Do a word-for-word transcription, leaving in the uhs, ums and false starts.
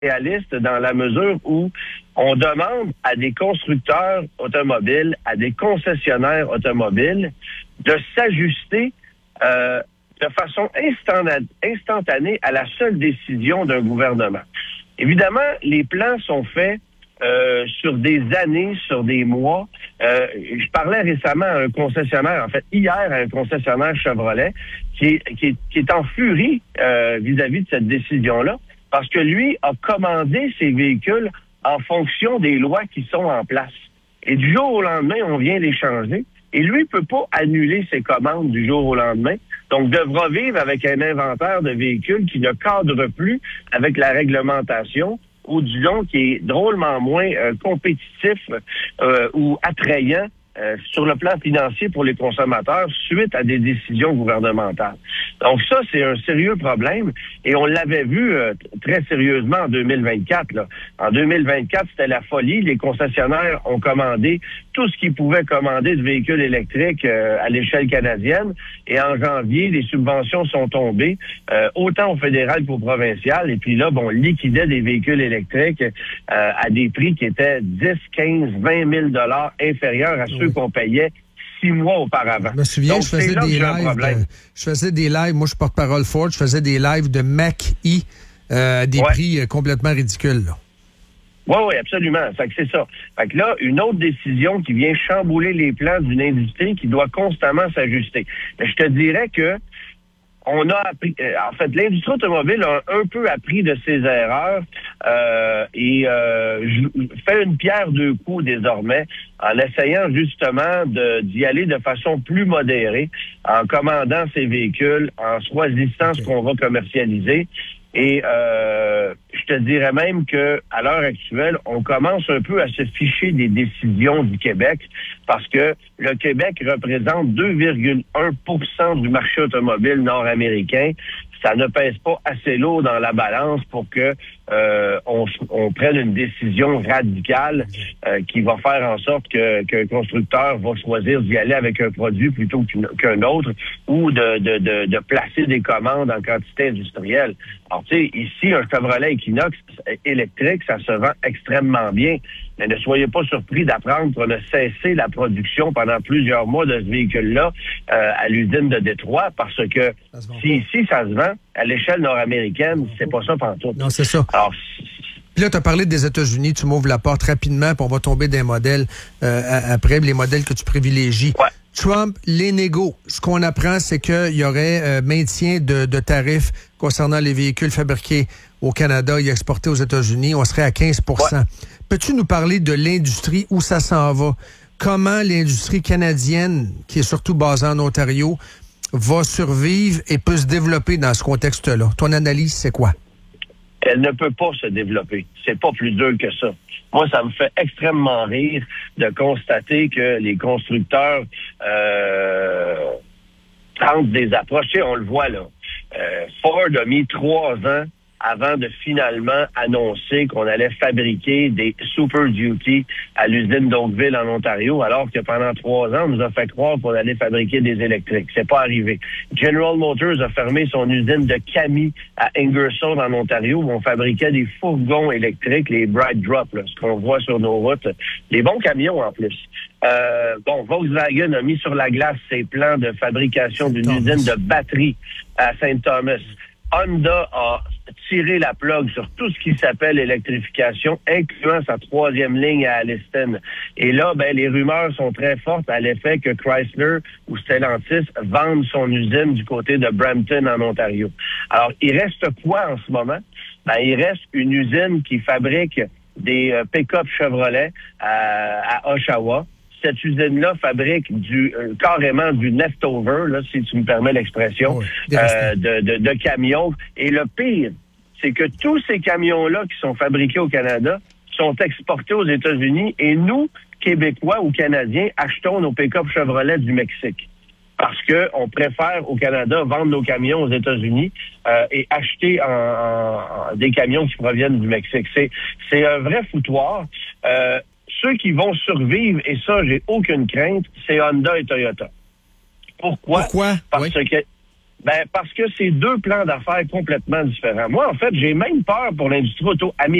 réaliste dans la mesure où on demande à des constructeurs automobiles, à des concessionnaires automobiles de s'ajuster euh, de façon instantanée, instantanée à la seule décision d'un gouvernement. Évidemment, les plans sont faits euh, sur des années, sur des mois. Euh, je parlais récemment à un concessionnaire, en fait hier à un concessionnaire Chevrolet qui est, qui est, qui est en furie euh, vis-à-vis de cette décision-là, parce que lui a commandé ses véhicules en fonction des lois qui sont en place. Et du jour au lendemain, on vient les changer. Et lui ne peut pas annuler ses commandes du jour au lendemain. Donc, devra vivre avec un inventaire de véhicules qui ne cadre plus avec la réglementation, ou disons qui est drôlement moins euh, compétitif euh, ou attrayant Euh, sur le plan financier pour les consommateurs suite à des décisions gouvernementales. Donc ça, c'est un sérieux problème et on l'avait vu euh, très sérieusement en deux mille vingt-quatre. Là. En deux mille vingt-quatre, c'était la folie. Les concessionnaires ont commandé tout ce qu'ils pouvaient commander de véhicules électriques euh, à l'échelle canadienne et en janvier, les subventions sont tombées euh, autant au fédéral qu'au provincial et puis là, bon, on liquidait des véhicules électriques euh, à des prix qui étaient dix, quinze, vingt mille dollars inférieurs à ceux oui. qu'on payait six mois auparavant. Je me souviens, Donc, je faisais des lives. De, je faisais des lives. Moi, je suis porte-parole Ford. Je faisais des lives de Mach-E euh, à des ouais. prix euh, complètement ridicules. Là. Oui, oui, absolument. Fait que c'est ça. Fait que là, une autre décision qui vient chambouler les plans d'une industrie qui doit constamment s'ajuster. Mais je te dirais que on a appris, euh, en fait, l'industrie automobile a un peu appris de ses erreurs euh, et euh, fait une pierre deux coups désormais en essayant justement de, d'y aller de façon plus modérée, en commandant ses véhicules, en choisissant okay. ce qu'on va commercialiser. Et euh, je te dirais même que à l'heure actuelle, on commence un peu à se ficher des décisions du Québec parce que le Québec représente deux virgule un pour cent du marché automobile nord-américain. Ça ne pèse pas assez lourd dans la balance pour que euh, on, on prenne une décision radicale euh, qui va faire en sorte que qu'un constructeur va choisir d'y aller avec un produit plutôt qu'un autre ou de, de, de, de placer des commandes en quantité industrielle. Alors, tu sais, ici, un Chevrolet Equinox électrique, ça se vend extrêmement bien. Mais ne soyez pas surpris d'apprendre qu'on a cessé la production pendant plusieurs mois de ce véhicule-là euh, à l'usine de Détroit parce que si ici, ça se vend, à l'échelle nord-américaine, c'est pas ça pantoute. Non, c'est ça. Alors, puis là, tu as parlé des États-Unis, tu m'ouvres la porte rapidement, puis on va tomber des modèles euh, après, les modèles que tu privilégies. Ouais. Trump, les négos, ce qu'on apprend, c'est qu'il y aurait euh, maintien de, de tarifs concernant les véhicules fabriqués au Canada et exportés aux États-Unis. On serait à quinze pour cent. Ouais. Peux-tu nous parler de l'industrie, où ça s'en va? Comment l'industrie canadienne, qui est surtout basée en Ontario, va survivre et peut se développer dans ce contexte-là? Ton analyse, c'est quoi? Elle ne peut pas se développer. C'est pas plus dur que ça. Moi, ça me fait extrêmement rire de constater que les constructeurs euh, tentent des approches. Tu sais, on le voit là. Euh, Ford a mis trois ans avant de finalement annoncer qu'on allait fabriquer des Super Duty à l'usine d'Oakville en Ontario, alors que pendant trois ans, on nous a fait croire qu'on allait fabriquer des électriques. C'est pas arrivé. General Motors a fermé son usine de Cami à Ingersoll en Ontario, où on fabriquait des fourgons électriques, les Bright Drop, là, ce qu'on voit sur nos routes. Les bons camions en plus. Euh, bon, Volkswagen a mis sur la glace ses plans de fabrication d'une usine de batterie à Saint Thomas. Honda a tiré la plug sur tout ce qui s'appelle électrification, incluant sa troisième ligne à Alliston. Et là, ben, les rumeurs sont très fortes à l'effet que Chrysler ou Stellantis vendent son usine du côté de Brampton en Ontario. Alors, il reste quoi en ce moment? Ben, il reste une usine qui fabrique des euh, pick-up Chevrolet à, à Oshawa. Cette usine-là fabrique du euh, carrément du leftover, là, si tu me permets l'expression, oui, euh, de, de, de camions. Et le pire, c'est que tous ces camions-là qui sont fabriqués au Canada sont exportés aux États-Unis et nous, Québécois ou Canadiens, achetons nos pick-up Chevrolet du Mexique. Parce que on préfère au Canada vendre nos camions aux États-Unis euh, et acheter en, en, en des camions qui proviennent du Mexique. C'est, c'est un vrai foutoir. Euh, Ceux qui vont survivre, et ça, j'ai aucune crainte, c'est Honda et Toyota. Pourquoi? Pourquoi? Parce oui. que Ben, parce que c'est deux plans d'affaires complètement différents. Moi, en fait, j'ai même peur pour l'industrie auto américaine.